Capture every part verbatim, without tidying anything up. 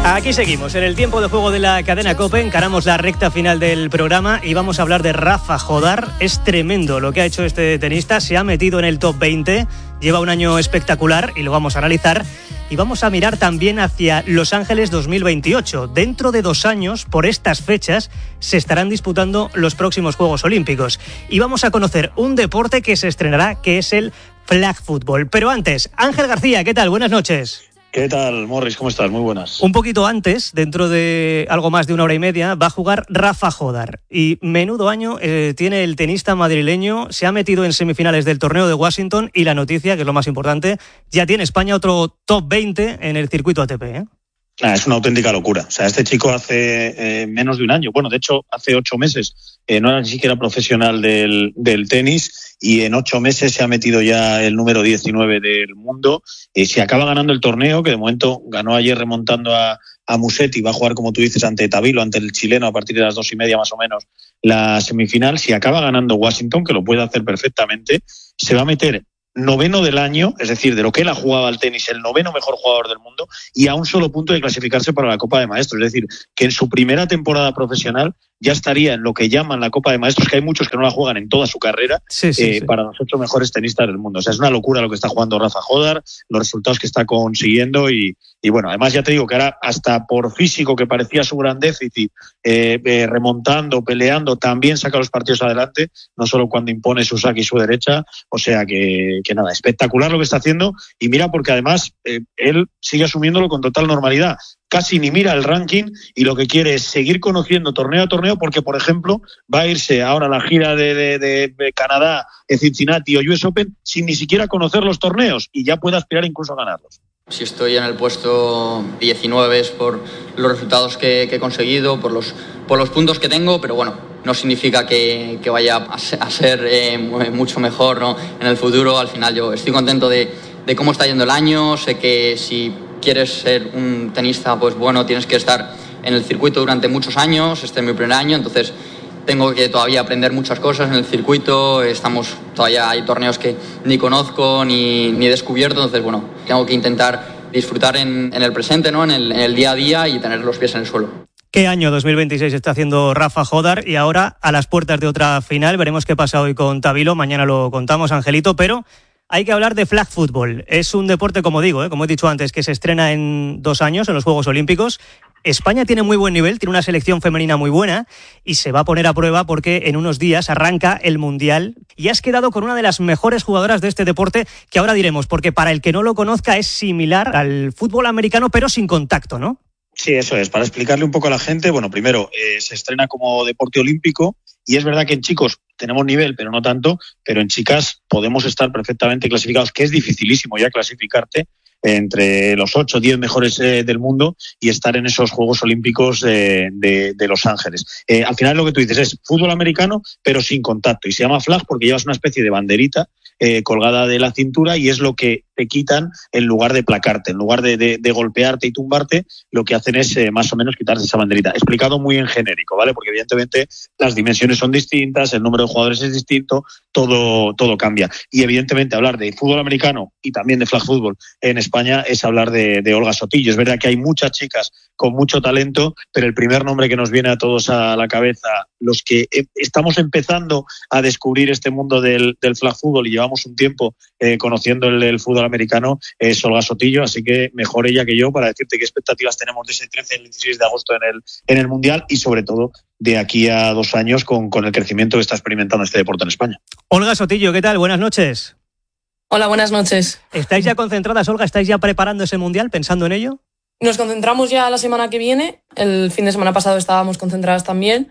Aquí seguimos, en el tiempo de juego de la cadena COPE, encaramos la recta final del programa y vamos a hablar de Rafa Jódar. Es tremendo lo que ha hecho este tenista, se ha metido en el top veinte, lleva un año espectacular y lo vamos a analizar. Y vamos a mirar también hacia Los Ángeles dos mil veintiocho. Dentro de dos años, por estas fechas, se estarán disputando los próximos Juegos Olímpicos. Y vamos a conocer un deporte que se estrenará, que es el flag football. Pero antes, Ángel García, ¿qué tal? Buenas noches. ¿Qué tal, Morris? ¿Cómo estás? Muy buenas. Un poquito antes, dentro de algo más de una hora y media, va a jugar Rafa Jódar. Y menudo año eh, tiene el tenista madrileño. Se ha metido en semifinales del torneo de Washington y la noticia, que es lo más importante, ya tiene España otro top veinte en el circuito A T P, ¿eh? Ah, es una auténtica locura. O sea, este chico hace eh, menos de un año, bueno, de hecho, hace ocho meses, eh, no era ni siquiera profesional del, del tenis y en ocho meses se ha metido ya el número diecinueve del mundo. Eh, si acaba ganando el torneo, que de momento ganó ayer remontando a, a Musetti, va a jugar, como tú dices, ante Tabilo, ante el chileno a partir de las dos y media más o menos la semifinal. Si acaba ganando Washington, que lo puede hacer perfectamente, se va a meter noveno del año, es decir, de lo que él ha jugado al tenis, el noveno mejor jugador del mundo y a un solo punto de clasificarse para la Copa de Maestros. Es decir, que en su primera temporada profesional ya estaría en lo que llaman la Copa de Maestros, que hay muchos que no la juegan en toda su carrera, sí, sí, eh, sí. para los ocho mejores tenistas del mundo. O sea, es una locura lo que está jugando Rafa Jódar, los resultados que está consiguiendo y, y bueno, además ya te digo que ahora hasta por físico, que parecía su gran déficit, eh, eh, remontando, peleando, también saca los partidos adelante, no solo cuando impone su saque y su derecha. O sea que, que nada, espectacular lo que está haciendo y mira, porque además eh, él sigue asumiéndolo con total normalidad. Casi ni mira el ranking y lo que quiere es seguir conociendo torneo a torneo porque, por ejemplo, va a irse ahora a la gira de, de, de, de Canadá, de Cincinnati o U S Open sin ni siquiera conocer los torneos y ya puede aspirar incluso a ganarlos. Si estoy en el puesto diecinueve es por los resultados que, que he conseguido, por los, por los puntos que tengo, pero bueno, no significa que, que vaya a ser, a ser eh, mucho mejor, ¿no? En el futuro. Al final yo estoy contento de, de cómo está yendo el año. Sé que si quieres ser un tenista, pues bueno, tienes que estar en el circuito durante muchos años. Este es mi primer año, entonces tengo que todavía aprender muchas cosas en el circuito. Estamos, todavía hay torneos que ni conozco ni, ni he descubierto, entonces bueno, tengo que intentar disfrutar en, en el presente, ¿no? En el, en el día a día y tener los pies en el suelo. ¿Qué año dos mil veintiséis está haciendo Rafa Jódar? Y ahora a las puertas de otra final, veremos qué pasa hoy con Tabilo, mañana lo contamos, Angelito, pero hay que hablar de flag football. Es un deporte, como digo, ¿eh? como he dicho antes, que se estrena en dos años en los Juegos Olímpicos. España tiene muy buen nivel, tiene una selección femenina muy buena y se va a poner a prueba porque en unos días arranca el Mundial y has quedado con una de las mejores jugadoras de este deporte que ahora diremos, porque para el que no lo conozca es similar al fútbol americano pero sin contacto, ¿no? Sí, eso es. Para explicarle un poco a la gente, bueno, primero, eh, se estrena como deporte olímpico y es verdad que en chicos tenemos nivel, pero no tanto, pero en chicas podemos estar perfectamente clasificados, que es dificilísimo ya clasificarte entre los ocho o diez mejores eh, del mundo y estar en esos Juegos Olímpicos eh, de, de Los Ángeles. Eh, al final lo que tú dices es fútbol americano, pero sin contacto, y se llama flag porque llevas una especie de banderita eh, colgada de la cintura y es lo que te quitan en lugar de placarte, en lugar de, de, de golpearte y tumbarte, lo que hacen es eh, más o menos quitarte esa banderita. Explicado muy en genérico, ¿vale? Porque evidentemente las dimensiones son distintas, el número de jugadores es distinto, todo, todo cambia. Y evidentemente hablar de fútbol americano y también de flag fútbol en España es hablar de, de Olga Sotillo. Es verdad que hay muchas chicas con mucho talento, pero el primer nombre que nos viene a todos a la cabeza, los que estamos empezando a descubrir este mundo del, del flag fútbol y llevamos un tiempo eh, conociendo el, el fútbol americano, es Olga Sotillo, así que mejor ella que yo para decirte qué expectativas tenemos de ese trece al dieciséis de agosto en el, en el Mundial y sobre todo de aquí a dos años con, con el crecimiento que está experimentando este deporte en España. Olga Sotillo, ¿qué tal? Buenas noches. Hola, buenas noches. ¿Estáis ya concentradas, Olga? ¿Estáis ya preparando ese Mundial, pensando en ello? Nos concentramos ya la semana que viene. El fin de semana pasado estábamos concentradas también.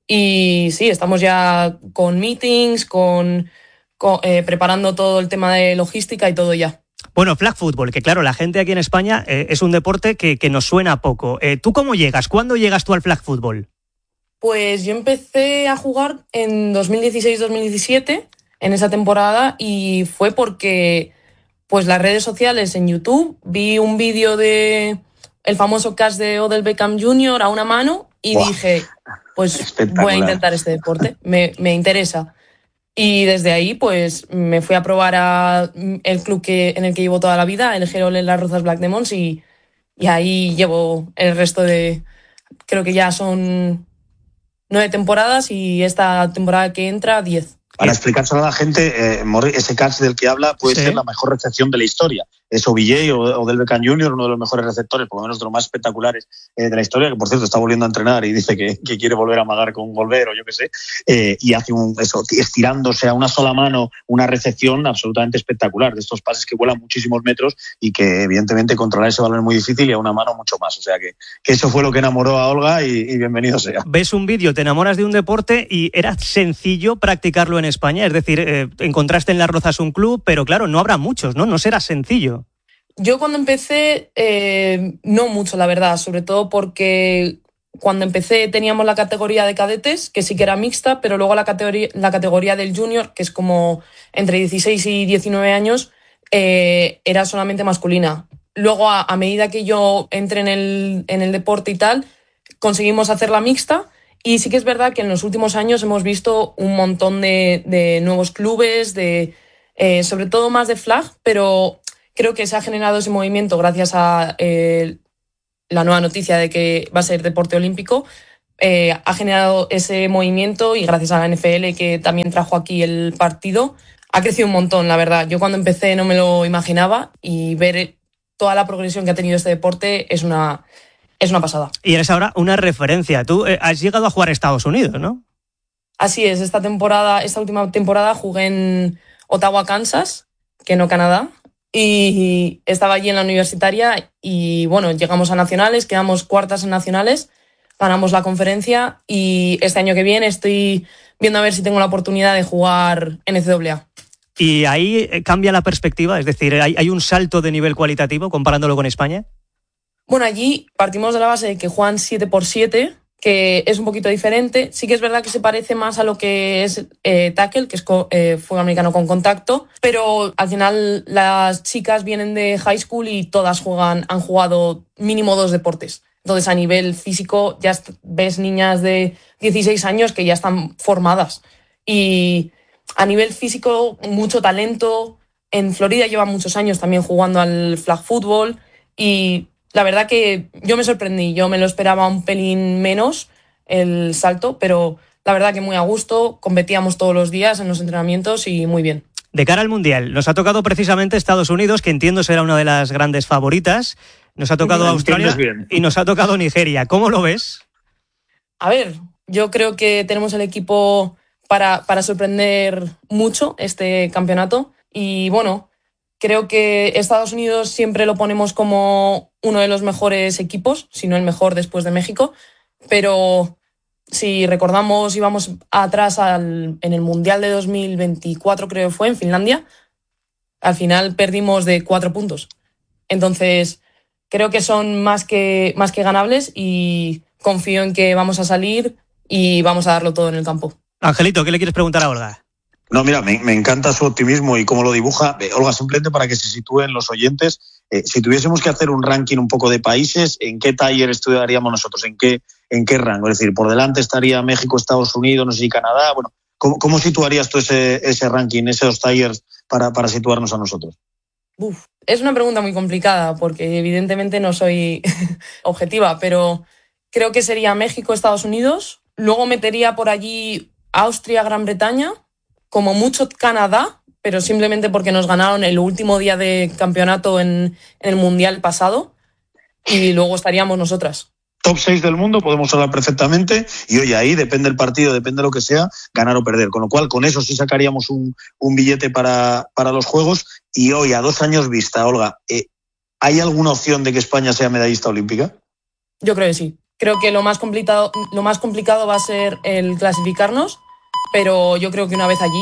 Y sí, estamos ya con meetings, con, con eh, preparando todo el tema de logística y todo ya. Bueno, flag football, que claro, la gente aquí en España eh, es un deporte que, que nos suena poco. Eh, ¿Tú cómo llegas? ¿Cuándo llegas tú al flag football? Pues yo empecé a jugar en dos mil dieciséis dos mil diecisiete, en esa temporada, y fue porque pues las redes sociales, en YouTube, vi un vídeo de el famoso catch de Odell Beckham junior a una mano y wow. dije, pues voy a intentar este deporte, me, me interesa. Y desde ahí pues me fui a probar a el club que, en el que llevo toda la vida, el Gerol en Las Rozas Black Demons, y, y ahí llevo el resto de, creo que ya son nueve temporadas y esta temporada que entra, diez. Para explicárselo a la gente, eh, ese catch del que habla puede sí. ser la mejor recepción de la historia. Es O B J o, o del Beckham junior, uno de los mejores receptores, por lo menos de los más espectaculares eh, de la historia, que por cierto está volviendo a entrenar y dice que, que quiere volver a amagar con volver o yo qué sé, eh, y hace un, eso, estirándose a una sola mano una recepción absolutamente espectacular, de estos pases que vuelan muchísimos metros y que evidentemente controlar ese balón es muy difícil y a una mano mucho más. O sea que, que eso fue lo que enamoró a Olga y, y bienvenido sea. Ves un vídeo, te enamoras de un deporte y era sencillo practicarlo en España, es decir, eh, encontraste en Las Rozas un club, pero claro, no habrá muchos, ¿no? No será sencillo. Yo cuando empecé, eh, no mucho, la verdad, sobre todo porque cuando empecé teníamos la categoría de cadetes, que sí que era mixta, pero luego la categoría, la categoría del junior, que es como entre dieciséis y diecinueve años, eh, era solamente masculina. Luego, a, a medida que yo entré en el, en el deporte y tal, conseguimos hacer la mixta. Y sí que es verdad que en los últimos años hemos visto un montón de, de nuevos clubes, de eh, sobre todo más de flag, pero creo que se ha generado ese movimiento gracias a eh, la nueva noticia de que va a ser deporte olímpico. Eh, ha generado ese movimiento y gracias a la N F L, que también trajo aquí el partido, ha crecido un montón, la verdad. Yo cuando empecé no me lo imaginaba y ver toda la progresión que ha tenido este deporte es una... Es una pasada. Y eres ahora una referencia. Tú eh, has llegado a jugar a Estados Unidos, ¿no? Así es. Esta temporada, esta última temporada jugué en Ottawa, Kansas, que no Canadá. Y estaba allí en la universitaria y, bueno, llegamos a nacionales, quedamos cuartas en nacionales, ganamos la conferencia y este año que viene estoy viendo a ver si tengo la oportunidad de jugar N C A A. ¿Y ahí cambia la perspectiva? Es decir, ¿hay, hay un salto de nivel cualitativo comparándolo con España? Bueno, allí partimos de la base de que juegan siete por siete, que es un poquito diferente. Sí que es verdad que se parece más a lo que es eh, tackle, que es eh, fútbol americano con contacto, pero al final las chicas vienen de high school y todas juegan, han jugado mínimo dos deportes. Entonces, a nivel físico, ya ves niñas de dieciséis años que ya están formadas. Y a nivel físico, mucho talento. En Florida llevan muchos años también jugando al flag football y la verdad que yo me sorprendí, yo me lo esperaba un pelín menos el salto, pero la verdad que muy a gusto, competíamos todos los días en los entrenamientos y muy bien. De cara al Mundial, nos ha tocado precisamente Estados Unidos, que entiendo será una de las grandes favoritas, nos ha tocado Australia y nos ha tocado Nigeria. ¿Cómo lo ves? A ver, yo creo que tenemos el equipo para, para sorprender mucho este campeonato y bueno, creo que Estados Unidos siempre lo ponemos como uno de los mejores equipos, si no el mejor después de México, pero si recordamos, íbamos atrás al, en el Mundial de dos mil veinticuatro, creo que fue, en Finlandia, al final perdimos de cuatro puntos. Entonces, creo que son más que, más que ganables y confío en que vamos a salir y vamos a darlo todo en el campo. Angelito, ¿qué le quieres preguntar a Olga? No, mira, me, me encanta su optimismo y cómo lo dibuja. Eh, Olga, simplemente para que se sitúen los oyentes, eh, si tuviésemos que hacer un ranking un poco de países, ¿en qué tier estudiaríamos nosotros? ¿En qué, en qué rango? Es decir, por delante estaría México, Estados Unidos, no sé si Canadá. Bueno, ¿cómo, cómo situarías tú ese, ese ranking, esos tiers para, para situarnos a nosotros? Uf, es una pregunta muy complicada porque evidentemente no soy objetiva, pero creo que sería México, Estados Unidos. Luego metería por allí Austria, Gran Bretaña. Como mucho Canadá, pero simplemente porque nos ganaron el último día de campeonato en, en el Mundial pasado y luego estaríamos nosotras. Top seis del mundo, podemos hablar perfectamente y oye, ahí depende el partido, depende de lo que sea, ganar o perder. Con lo cual, con eso sí sacaríamos un, un billete para, para los Juegos y hoy, a dos años vista, Olga, eh, ¿hay alguna opción de que España sea medallista olímpica? Yo creo que sí. Creo que lo más complicado, lo más complicado va a ser el clasificarnos, pero yo creo que una vez allí,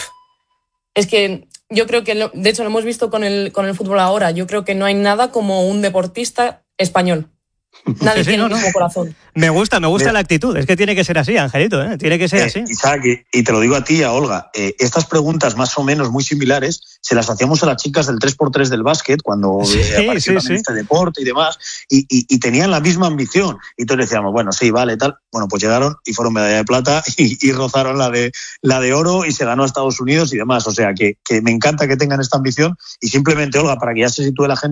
es que yo creo que, lo, de hecho lo hemos visto con el, con el fútbol ahora, yo creo que no hay nada como un deportista español. Nadie sí, tiene no, el mismo no. corazón. Me gusta, me gusta Mira. la actitud. Es que tiene que ser así, Angelito, ¿eh? Tiene que ser eh, así. Isaac, y, y te lo digo a ti y a Olga, eh, estas preguntas más o menos muy similares se las hacíamos a las chicas del tres por tres del básquet cuando sí, eh, apareció sí, sí. este deporte y demás, y, y, y tenían la misma ambición. Y entonces decíamos, bueno, sí, vale, tal. Bueno, pues llegaron y fueron medalla de plata y, y rozaron la de, la de oro y se ganó a Estados Unidos y demás. O sea, que, que me encanta que tengan esta ambición y simplemente, Olga, para que ya se sitúe la gente,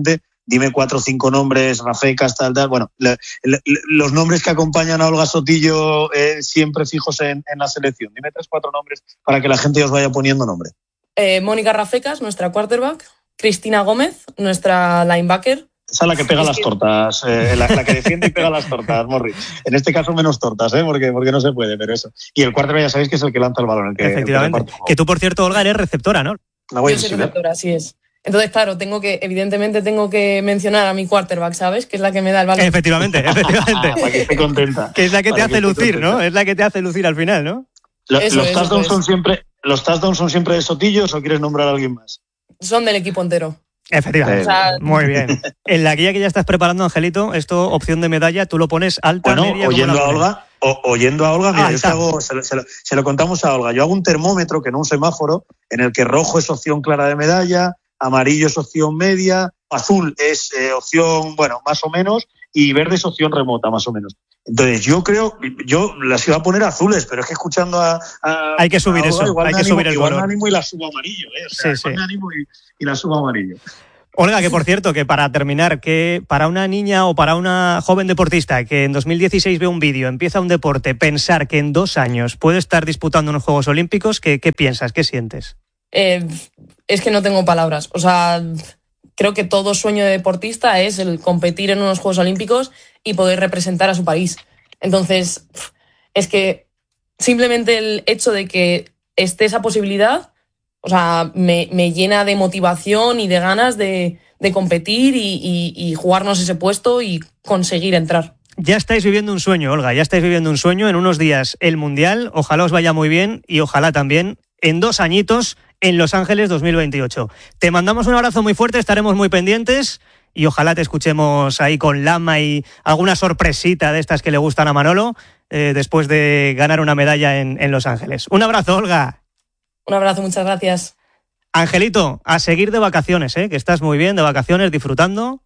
dime cuatro o cinco nombres, Rafecas, tal, tal. Bueno, le, le, los nombres que acompañan a Olga Sotillo eh, siempre fijos en, en la selección. Dime tres, cuatro nombres para que la gente os vaya poniendo nombre. Eh, Mónica Rafecas, nuestra quarterback. Cristina Gómez, nuestra linebacker. Esa es la que pega es las que... tortas, eh, la, la que defiende y pega las tortas, Morri. En este caso menos tortas, ¿eh? porque, porque no se puede, pero eso. Y el quarterback ya sabéis que es el que lanza el balón. El que, Efectivamente. El que, que tú, por cierto, Olga, eres receptora, ¿no? La voy Yo soy receptora, así es. Entonces, claro, tengo que, evidentemente tengo que mencionar a mi quarterback, ¿sabes? Que es la que me da el balón. Efectivamente, efectivamente. Para que esté contenta. Que es la que para te hace lucir, ¿no? Es la que te hace lucir al final, ¿no? Lo, eso, los, eso, touchdowns eso. son siempre, ¿Los touchdowns son siempre de Sotillos o quieres nombrar a alguien más? Son del equipo entero. Efectivamente. O sea, muy bien. En la guía que ya estás preparando, Angelito, esto, opción de medalla, tú lo pones alta, bueno, media... oyendo a Olga, o, oyendo a Olga, mira, ah, yo hago, se, lo, se, lo, se lo contamos a Olga. Yo hago un termómetro, que no un semáforo, en el que rojo es opción clara de medalla, amarillo es opción media, azul es eh, opción, bueno, más o menos, y verde es opción remota, más o menos. Entonces, yo creo, yo las iba a poner azules, pero es que escuchando a... a hay que subir a Olga, eso, igual hay que animo, subir el igual color. Igual me animo y la subo amarillo, ¿eh? O sea, sí, sí. me animo y, y la subo amarillo. Olga, que por cierto, que para terminar, que para una niña o para una joven deportista que en dos mil dieciséis ve un vídeo, empieza un deporte, pensar que en dos años puede estar disputando unos Juegos Olímpicos, ¿qué, qué piensas? ¿Qué sientes? Eh, es que no tengo palabras. O sea, creo que todo sueño de deportista es el competir en unos Juegos Olímpicos y poder representar a su país. Entonces, es que simplemente el hecho de que esté esa posibilidad... O sea, me, me llena de motivación y de ganas de, de competir y, y, y jugarnos ese puesto y conseguir entrar. Ya estáis viviendo un sueño, Olga, ya estáis viviendo un sueño. En unos días el Mundial, ojalá os vaya muy bien y ojalá también en dos añitos en Los Ángeles dos mil veintiocho. Te mandamos un abrazo muy fuerte, estaremos muy pendientes y ojalá te escuchemos ahí con Lama y alguna sorpresita de estas que le gustan a Manolo eh, después de ganar una medalla en, en Los Ángeles. Un abrazo, Olga. Un abrazo, muchas gracias. Angelito, a seguir de vacaciones, ¿eh? Que estás muy bien, de vacaciones, disfrutando.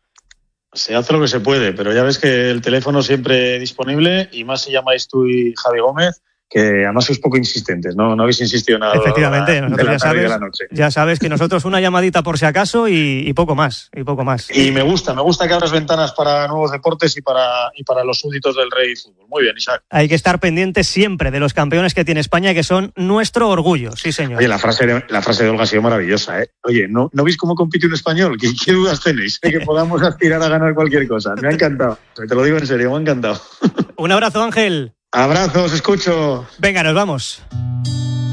Se hace lo que se puede, pero ya ves que el teléfono siempre disponible, y más si llamáis tú y Javi Gómez, que además sois poco insistentes, no, no habéis insistido nada. Efectivamente, nosotros ya sabes, la noche. ya sabes que nosotros una llamadita por si acaso y, y poco más, y poco más. Y me gusta, me gusta que abras ventanas para nuevos deportes y para, y para los súbditos del Rey Fútbol. Muy bien, Isaac. Hay que estar pendientes siempre de los campeones que tiene España, que son nuestro orgullo, sí señor. Oye, la frase de, la frase de Olga ha sido maravillosa, ¿eh? Oye, ¿no, ¿no veis cómo compite un español? ¿Qué, qué dudas tenéis de que podamos aspirar a ganar cualquier cosa? Me ha encantado, te lo digo en serio, me ha encantado. Un abrazo, Ángel. Abrazos, escucho. Venga, nos vamos.